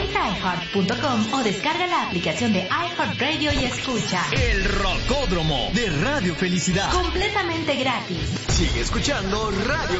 Visita iHeart.com o descarga la aplicación de iHeartRadio y escucha El Rocódromo de Radio Felicidad. completamente gratis. Sigue escuchando Radio